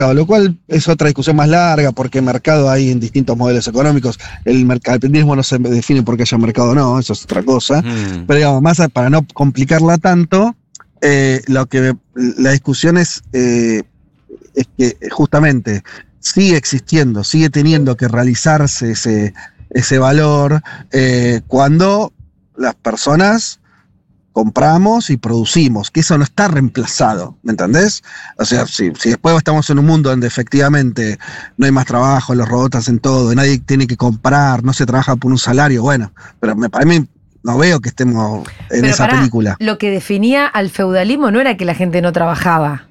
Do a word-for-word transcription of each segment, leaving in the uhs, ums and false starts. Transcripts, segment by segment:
lo cual es otra discusión más larga, porque mercado hay en distintos modelos económicos. El mercantilismo no se define porque haya mercado o no, eso es otra cosa. Mm. Pero digamos, más para no complicarla tanto, eh, lo que la discusión es, eh, es que justamente sigue existiendo, sigue teniendo que realizarse ese, ese valor eh, cuando las personas compramos y producimos, que eso no está reemplazado, ¿me entendés? O sea, si, si después estamos en un mundo donde efectivamente no hay más trabajo, los robots hacen todo, nadie tiene que comprar, no se trabaja por un salario, bueno, pero me, para mí no veo que estemos en pero esa pará, película. Lo que definía al feudalismo no era que la gente no trabajaba.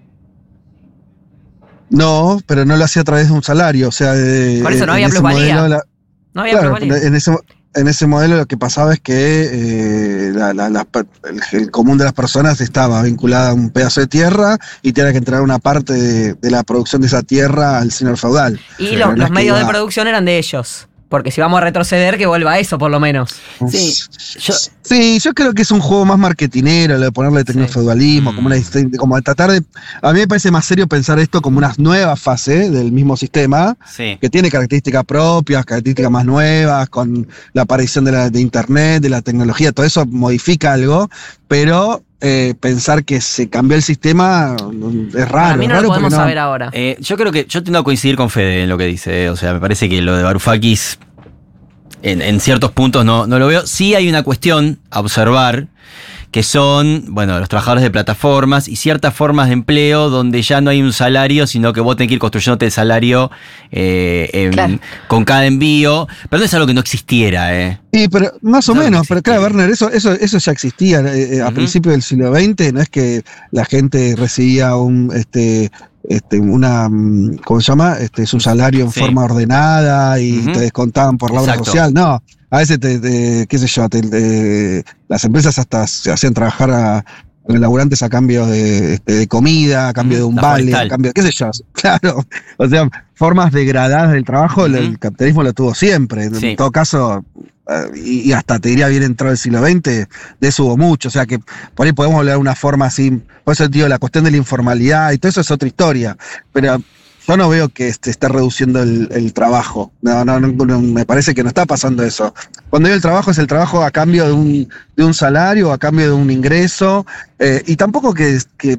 No, pero no lo hacía a través de un salario, o sea... De, por eso no había plusvalía. La, no había claro, plusvalía. En ese En ese modelo lo que pasaba es que eh, la, la, la, el, el común de las personas estaba vinculada a un pedazo de tierra y tenía que entregar una parte de, de la producción de esa tierra al señor feudal. Y sí, los, no los medios iba... de producción eran de ellos. Porque si vamos a retroceder, que vuelva a eso, por lo menos. Sí, yo, sí, yo creo que es un juego más marketinero, lo de ponerle tecnofeudalismo, sí. como, una, como de tratar de... A mí me parece más serio pensar esto como una nueva fase del mismo sistema, sí. que tiene características propias, características más nuevas, con la aparición de, la, de Internet, de la tecnología, todo eso modifica algo, pero... Eh, pensar que se cambió el sistema es raro. Para mí no raro lo podemos no. saber ahora. Eh, yo creo que yo tiendo a coincidir con Fede en lo que dice. Eh. O sea, me parece que lo de Varoufakis en, en ciertos puntos no, no lo veo. Sí hay una cuestión a observar que son, bueno, los trabajadores de plataformas y ciertas formas de empleo donde ya no hay un salario, sino que vos tenés que ir construyéndote el salario eh, en, claro. con cada envío. Pero no es algo que no existiera, ¿eh? Sí, pero más o menos, pero claro, Werner, eso, eso, eso ya existía eh, a uh-huh. principios del siglo veinte, no es que la gente recibía un, este, este, una, ¿cómo se llama? Este, su salario en sí. forma ordenada y uh-huh. te descontaban por la obra Exacto. social, no. A veces, te, te, qué sé yo, te, te, las empresas hasta se hacían trabajar a, a los laburantes a cambio de, este, de comida, a cambio de un vale, a cambio, qué sé yo, claro. O sea, formas degradadas del trabajo, uh-huh. el capitalismo lo tuvo siempre. En sí. todo caso, y, y hasta te diría bien entrado el siglo veinte, de eso hubo mucho. O sea que por ahí podemos hablar de una forma así, por eso digo, la cuestión de la informalidad y todo eso es otra historia. Pero yo no veo que se esté reduciendo el, el trabajo. No, no, no, no, me parece que no está pasando eso. Cuando digo el trabajo, es el trabajo a cambio de un, de un salario, a cambio de un ingreso. Eh, y tampoco que, que...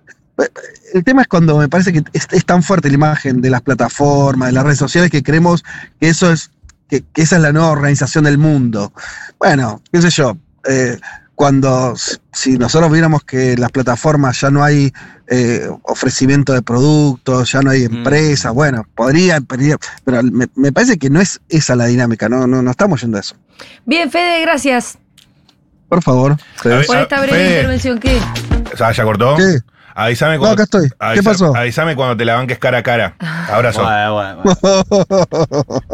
El tema es cuando me parece que es, es tan fuerte la imagen de las plataformas, de las redes sociales, que creemos que eso es, que, que esa es la nueva organización del mundo. Bueno, qué sé yo, eh, cuando, si nosotros viéramos que las plataformas ya no hay eh, ofrecimiento de productos, ya no hay empresas, mm. bueno, podría, podría pero me, me parece que no es esa la dinámica, no, no, no estamos yendo a eso. Bien, Fede, gracias. Por favor. Fede. Por esta breve Fede. intervención, ¿qué? O sea, ¿ya cortó? ¿Qué? Avísame cuando, no, acá estoy. Avisa, ¿Qué pasó? Avísame cuando te la banques cara a cara. Abrazo. Bueno, bueno, bueno.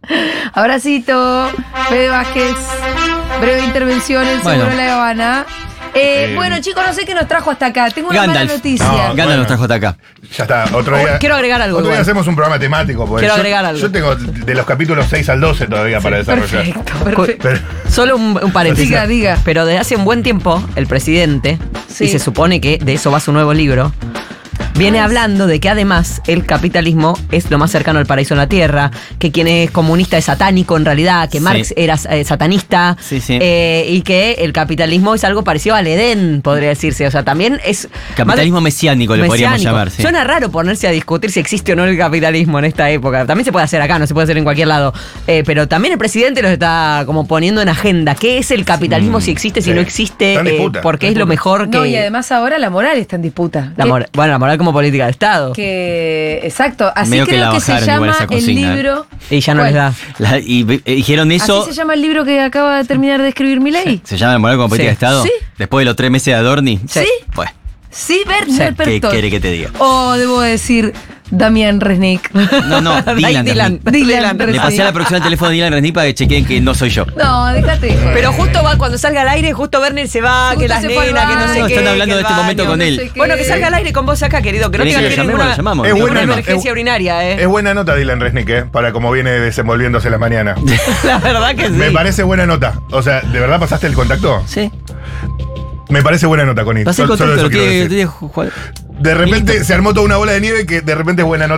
Abracito, Fede Vázquez. Breve intervención en bueno. Seguro La Habana. Eh, Eh, bueno, chicos, no sé qué nos trajo hasta acá. Tengo una Gandalf. mala noticia. No, Gandalf bueno. nos trajo hasta acá. Ya está, otro día. Oh, quiero agregar algo. Otro día igual. hacemos un programa temático. Porque Quiero yo, agregar algo. Yo tengo de los capítulos seis al doce todavía para desarrollar. Perfecto, perfecto. Pero, Solo un, un paréntesis. Diga, diga. Pero desde hace un buen tiempo, el presidente, Sí. y se supone que de eso va su nuevo libro, viene hablando de que además el capitalismo es lo más cercano al paraíso en la tierra, que quien es comunista es satánico en realidad, que Sí. Marx era eh, satanista, Sí, sí. eh, y que el capitalismo es algo parecido al Edén, podría decirse. O sea, también es... Capitalismo mesiánico le podríamos mesiánico. llamar. Sí. Suena raro ponerse a discutir si existe o no el capitalismo en esta época. También se puede hacer acá, no se puede hacer en cualquier lado. Eh, pero también el presidente los está como poniendo en agenda. ¿Qué es el capitalismo? Mm, si existe, si sí. no existe, Está en eh, disputa, porque está es en lo disputa. mejor que... No, y además ahora la moral está en disputa. La Que- mor- bueno, la moral como política de Estado. Que, exacto, así Medio que creo la que, se bajaron igual llama esa el consigna, libro. Y ya no ¿Cuál? les da. La- y eh, dijeron eso. ¿Así se llama el libro que acaba de terminar de escribir Milei? ¿Se llama la moral como política Sí. de Estado? Sí. Después de los tres meses de Adorni. Sí. Pues, Sí, Werner Sí. ¿qué Pertol. quiere que te diga? O debo decir Damián Resnick. No, no, Dylan. Dylan. Dylan. Dylan Le Resnick. pasé la próxima al teléfono de Dylan Resnick para que chequeen que no soy yo. No, déjate. Pero justo va cuando salga al aire, justo Werner se va, Justo que las se fue al nenas, que no sé No, qué. están hablando que de el este momento baño. con no él. sé qué. Bueno, que salga al aire con vos acá, querido, que no ¿Querés tengas que que lo ir llamemos? ninguna, Lo llamamos. Es ninguna buena, no, emergencia es- urinaria, es ¿eh? buena nota Dylan Resnick, ¿eh? Para cómo viene desenvolviéndose la mañana. La verdad que sí. Me parece buena nota. O sea, ¿de verdad pasaste el contacto? Sí. Me parece buena nota, Connie. Pasé el Sol- solo contacto, eso lo quiero que decir. te digo, Juan. de repente se armó toda una bola de nieve que de repente es buena nota.